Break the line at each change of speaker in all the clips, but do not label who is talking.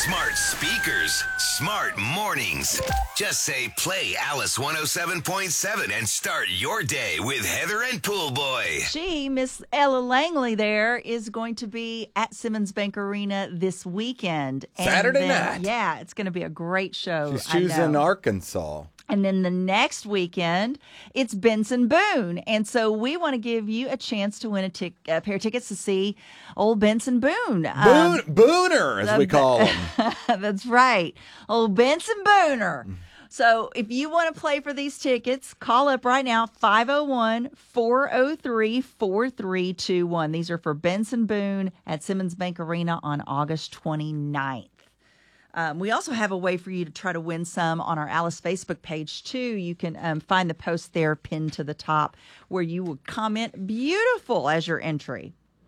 Smart speakers, smart mornings. Just say play Alice 107.7 and start your day with Heather and Pool Boy.
Miss Ella Langley there, is going to be at Simmons Bank Arena this weekend.
Saturday night.
Yeah, it's going to be a great show.
She's choosing Arkansas.
And then the next weekend, it's Benson Boone. And so we want to give you a chance to win a pair of tickets to see old Benson Boone.
Booner, as we call him.
That's right. Old Benson Booner. So if you want to play for these tickets, call up right now, 501-403-4321. These are for Benson Boone at Simmons Bank Arena on August 29th. We also have a way for you to try to win some on our Alice Facebook page, too. You can find the post there pinned to the top where you will comment beautiful as your entry.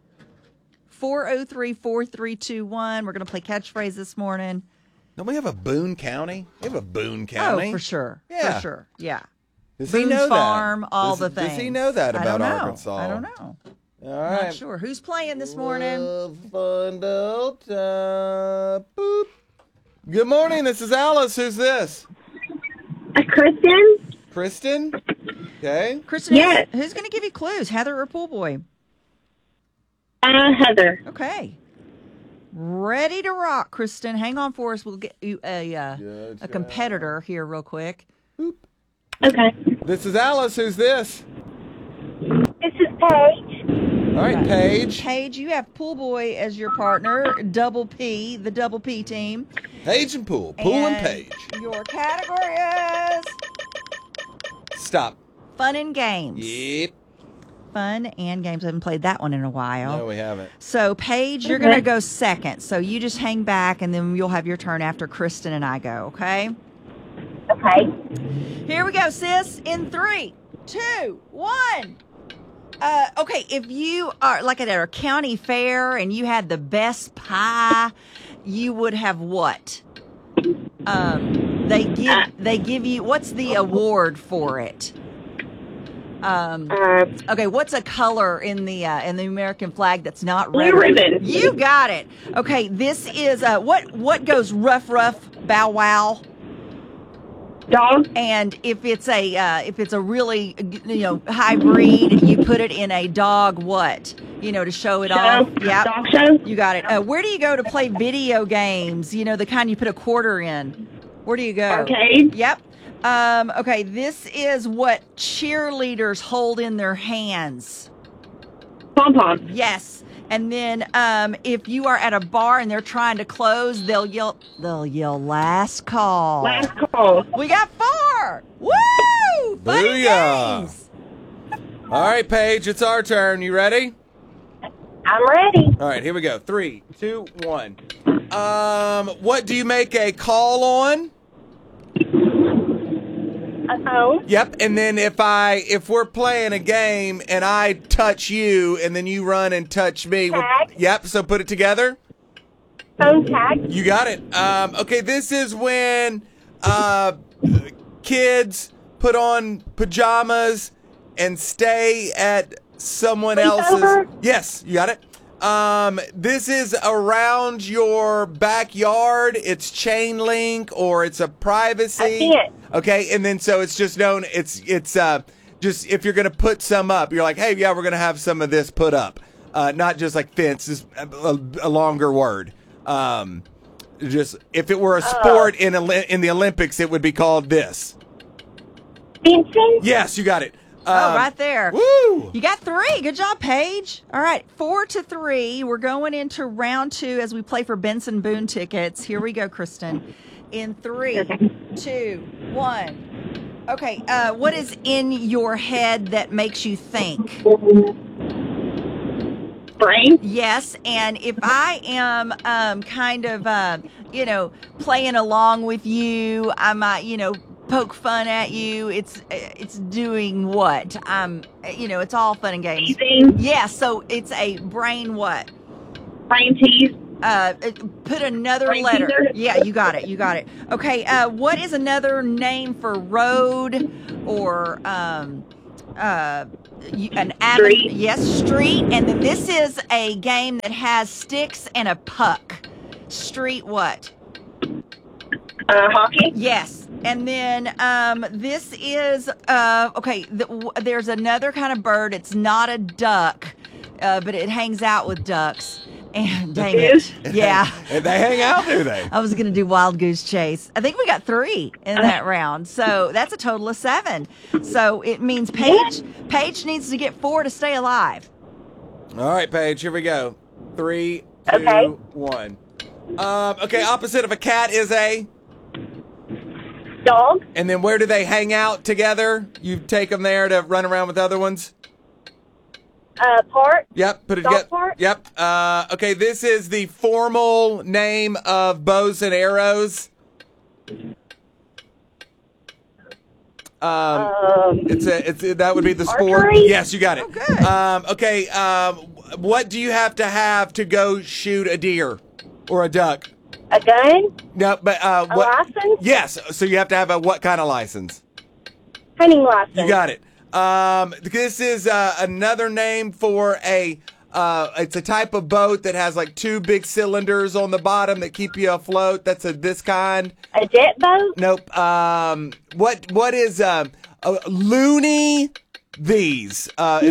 403-4321. We're going to play catchphrase this morning.
Don't we have a Boone County? We have a Boone County.
Oh, for sure.
Yeah.
For sure. Yeah.
Does
Boone's
he know
Farm,
that?
all the things.
Does he know that about Arkansas?
I don't know.
All right.
Not sure. Who's playing this morning?
Bundle time. Boop. Good morning. This is Alice. Who's this?
Kristen?
Kristen? Okay.
Kristen,
Yes.
who's going to give you clues? Heather or Pool Boy?
Heather.
Okay. Ready to rock, Kristen. Hang on for us. We'll get you a competitor here real quick.
Okay.
This is Alice. Who's this?
This is Paige.
All right, Paige.
Paige, you have Pool Boy as your partner. Double P, the Double P team.
Paige and Pool. Pool and Paige.
Your category is
Stop.
fun and games.
Yep.
Fun and games. I haven't played that one in a while.
No, we haven't.
So, Paige, you're going to go second. So you just hang back, and then you'll have your turn after Kristen and I go, okay?
Okay.
Here we go, sis. In 3, 2, 1. Okay, if you are like at a county fair and you had the best pie, you would have what? They give you, what's the award for it? Okay, what's a color in the American flag that's not red?
Blue ribbon.
You got it. Okay, this is what goes rough, bow wow.
Dog.
And if it's a really high breed, you put it in a dog what? To show it off. Yeah.
Dog show.
You got it. Where do you go to play video games? The kind you put a quarter in. Where do you go?
Arcade.
Yep. Okay, this is what cheerleaders hold in their hands.
Pom-pom.
Yes. And then if you are at a bar and they're trying to close, they'll yell last call.
Last call.
We got 4. Woo! Fun and
Booyah.
games.
All right, Paige, it's our turn. You ready?
I'm ready.
All right, here we go. 3, 2, 1. What do you make a call on?
A phone.
Yep, and then if we're playing a game and I touch you and then you run and touch me.
Tag.
Yep, so put it together.
Phone tag.
You got it. Okay, this is when kids put on pajamas and stay at someone else's.
Sleepover?
Yes, you got it. This is around your backyard. It's chain link or it's a privacy.
I see it.
Okay, and then so it's just known. It's just if you're gonna put some up, you're like, hey, yeah, we're gonna have some of this put up. Not just like fence, is a longer word. Just if it were a sport in the Olympics, it would be called this.
Fencing.
Yes, you got it.
Right there.
Woo!
You got 3. Good job, Paige. All right, 4-3. We're going into round 2 as we play for Benson Boone tickets. Here we go, Kristen. In 3, 2, 1. Okay, what is in your head that makes you think?
Brain.
Yes, and if I am kind of, playing along with you, I might, poke fun at you. It's doing what? It's all fun and games.
Teasing.
Yeah, so it's a brain what?
Brain tease.
Put another
Brain
letter.
teaser?
Yeah, you got it. Okay, what is another name for road or an avenue?
Street.
Yes, street. And then this is a game that has sticks and a puck. Street what?
Hockey.
Yes. And then this is, there's another kind of bird. It's not a duck, but it hangs out with ducks. And dang it. Yeah.
And they hang out, do they?
I was going to do wild goose chase. I think we got 3 in that round. So that's a total of 7. So it means Paige needs to get 4 to stay alive.
All right, Paige, here we go. 3, 2, 1. Okay, opposite of a cat is a
Dog.
And then where do they hang out together? You take them there to run around with other ones?
Park.
Yep, put it
Dog
together.
park?
Yep. Okay, this is the formal name of bows and arrows. That would be the sport.
Archery?
Yes, you got it.
Okay.
What do you have to go shoot a deer or a duck?
A gun.
No, but what?
License.
Yes, so you have to have a what kind of license?
Hunting license.
You got it. This is another name for it's a type of boat that has like 2 big cylinders on the bottom that keep you afloat. That's this kind.
A jet boat.
Nope. What is loony? These.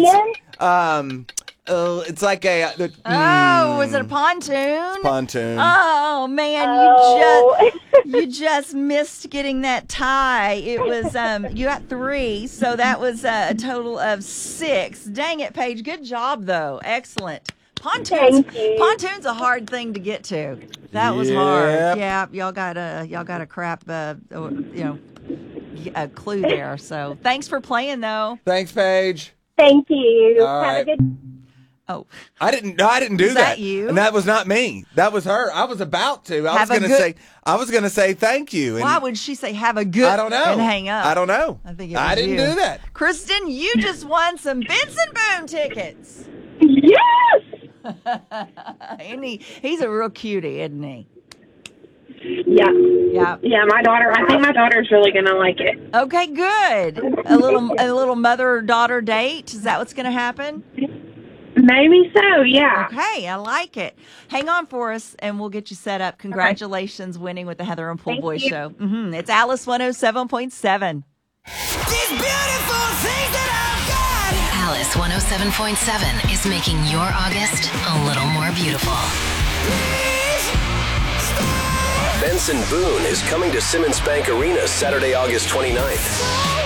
It's like a.
Is it a pontoon?
Pontoon.
Oh man,
Oh.
you just missed getting that tie. It was you got 3, so that was a total of 6. Dang it, Paige. Good job though. Excellent.
Thank you.
Pontoon's a hard thing to get to. That was hard. Yeah, y'all got a crap a clue there. So thanks for playing though.
Thanks, Paige.
Thank you.
All
Have
right.
a good.
Oh,
I didn't do
Was that you?
And that was not me. That was her. I was about to. I was gonna say thank you. And
why would she say have a good?
I don't know.
And hang up.
I don't know.
I think it was
didn't
you.
do that.
Kristen, you just won some Benson Boone tickets.
Yes.
And he's a real cutie, isn't he?
Yeah.
Yeah.
Yeah. I think my daughter's really gonna like it.
Okay, good. A little mother-daughter date. Is that what's going to happen?
Maybe so. Yeah.
Okay, I like it. Hang on for us, and we'll get you set up. Congratulations, winning with the Heather and Pool
Thank
Boys
you.
show. It's Alice 107.7.
These beautiful things that I've got. Alice 107.7 is making your August a little more beautiful.
Benson Boone is coming to Simmons Bank Arena Saturday, August 29th.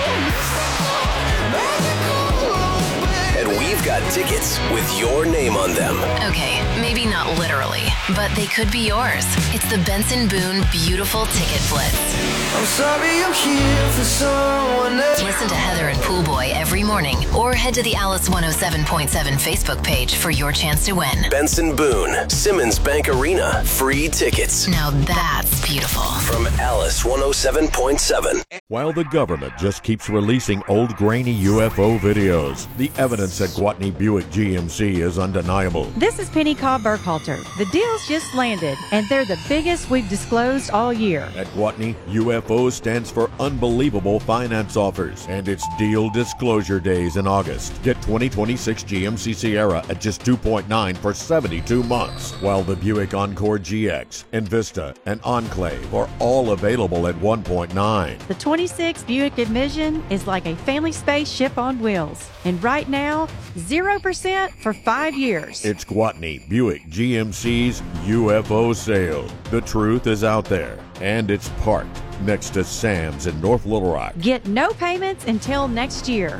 And we've got tickets with your name on them.
Okay, maybe not literally, but they could be yours. It's the Benson Boone Beautiful Ticket Blitz.
I'm sorry I'm here for someone else.
Listen to Heather and Pool Boy every morning or head to the Alice 107.7 Facebook page for your chance to win.
Benson Boone, Simmons Bank Arena, free tickets.
Now that's beautiful.
From Alice 107.7.
While the government just keeps releasing old grainy UFO videos, the evidence at Gwatney Buick GMC is undeniable.
This is Penny Cobb Burkhalter. The deals just landed, and they're the biggest we've disclosed all year.
At Gwatney, UFO stands for Unbelievable Finance Offers, and it's Deal Disclosure Days in August. Get 2026 GMC Sierra at just 2.9 for 72 months, while the Buick Encore GX, Envista, and Enclave are all available at 1.9.
The 26 Buick Envision is like a family spaceship on wheels. And right now, 0% for 5 years.
It's Gwatney Buick GMC's UFO sale. The truth is out there, and it's parked next to Sam's in North Little Rock.
Get no payments until next year.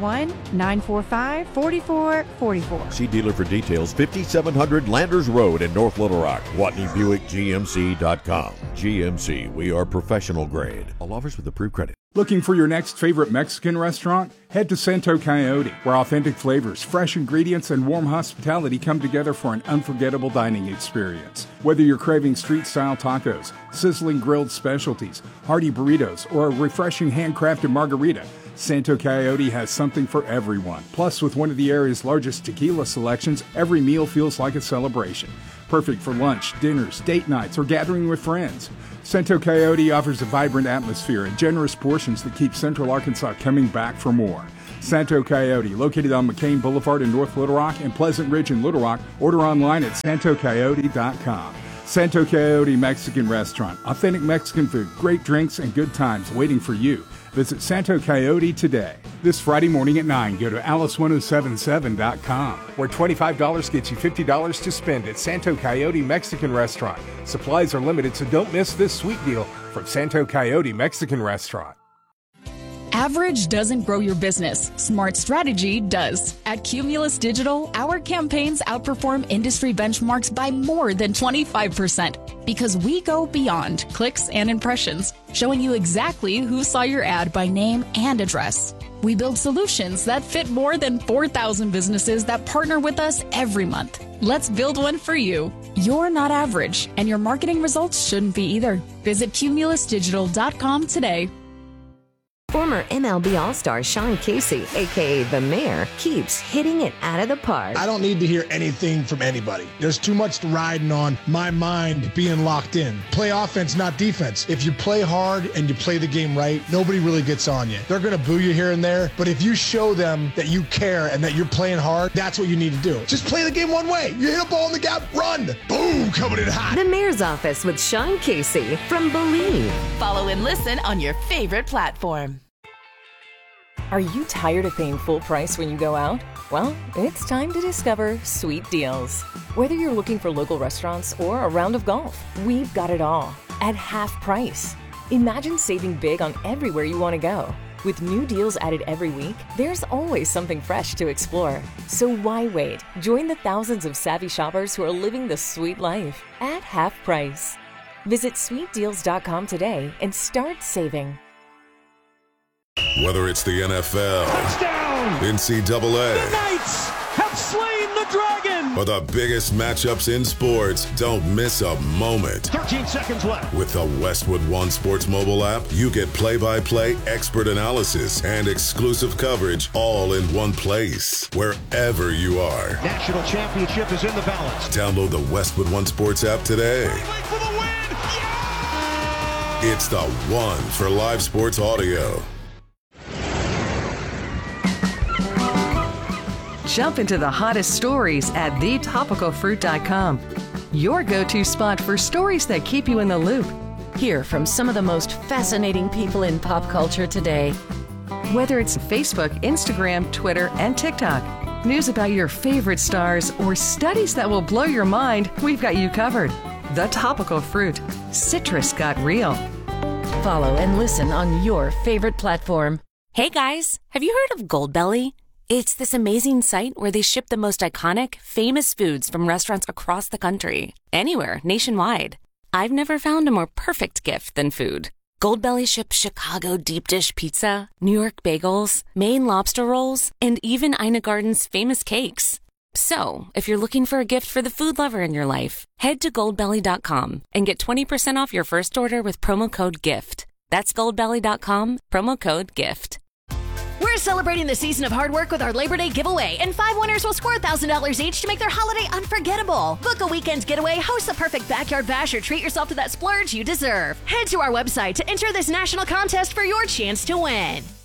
501-945-4444.
See dealer for details. 5700 Landers Road in North Little Rock. WatneyBuickGMC.com. GMC, we are professional grade. All offers with approved credit.
Looking for your next favorite Mexican restaurant? Head to Santo Coyote, where authentic flavors, fresh ingredients, and warm hospitality come together for an unforgettable dining experience. Whether you're craving street-style tacos, sizzling grilled specialties, hearty burritos, or a refreshing handcrafted margarita, Santo Coyote has something for everyone. Plus, with one of the area's largest tequila selections, every meal feels like a celebration. Perfect for lunch, dinners, date nights, or gathering with friends. Santo Coyote offers a vibrant atmosphere and generous portions that keep Central Arkansas coming back for more. Santo Coyote, located on McCain Boulevard in North Little Rock and Pleasant Ridge in Little Rock. Order online at santocoyote.com. Santo Coyote Mexican Restaurant. Authentic Mexican food, great drinks, and good times waiting for you. Visit Santo Coyote today. This Friday morning at 9, go to alice1077.com, where $25 gets you $50 to spend at Santo Coyote Mexican Restaurant. Supplies are limited, so don't miss this sweet deal from Santo Coyote Mexican Restaurant.
Average doesn't grow your business. Smart strategy does. At Cumulus Digital, our campaigns outperform industry benchmarks by more than 25% because we go beyond clicks and impressions, showing you exactly who saw your ad by name and address. We build solutions that fit more than 4,000 businesses that partner with us every month. Let's build one for you. You're not average, and your marketing results shouldn't be either. Visit cumulusdigital.com today.
Former MLB All-Star Sean Casey, a.k.a. The Mayor, keeps hitting it out of the park.
I don't need to hear anything from anybody. There's too much riding on my mind being locked in. Play offense, not defense. If you play hard and you play the game right, nobody really gets on you. They're going to boo you here and there, but if you show them that you care and that you're playing hard, that's what you need to do. Just play the game one way. You hit a ball in the gap, run. Boom, coming in hot.
The Mayor's Office with Sean Casey from Believe.
Follow and listen on your favorite platform. Are you tired of paying full price when you go out? Well, it's time to discover Sweet Deals. Whether you're looking for local restaurants or a round of golf, we've got it all at half price. Imagine saving big on everywhere you want to go. With new deals added every week, there's always something fresh to explore. So why wait? Join the thousands of savvy shoppers who are living the sweet life at half price. Visit sweetdeals.com today and start saving.
Whether it's the NFL,
touchdown,
NCAA,
the Knights have slain the dragon,
or the biggest matchups in sports, don't miss a moment.
13 seconds left.
With the Westwood One Sports mobile app, you get play-by-play expert analysis and exclusive coverage all in one place, wherever you are.
National championship is in the balance.
Download the Westwood One Sports app today.
For the win! Yeah!
It's the one for live sports audio.
Jump into the hottest stories at thetopicalfruit.com. Your go-to spot for stories that keep you in the loop.
Hear from some of the most fascinating people in pop culture today.
Whether it's Facebook, Instagram, Twitter, and TikTok, news about your favorite stars, or studies that will blow your mind, we've got you covered. The Topical Fruit. Citrus got real.
Follow and listen on your favorite platform.
Hey guys, have you heard of Goldbelly? It's this amazing site where they ship the most iconic, famous foods from restaurants across the country. Anywhere, nationwide. I've never found a more perfect gift than food. Goldbelly ships Chicago deep dish pizza, New York bagels, Maine lobster rolls, and even Ina Garden's famous cakes. So, if you're looking for a gift for the food lover in your life, head to goldbelly.com and get 20% off your first order with promo code GIFT. That's goldbelly.com, promo code GIFT.
We're celebrating the season of hard work with our Labor Day giveaway, and 5 winners will score $1,000 each to make their holiday unforgettable. Book a weekend getaway, host the perfect backyard bash, or treat yourself to that splurge you deserve. Head to our website to enter this national contest for your chance to win.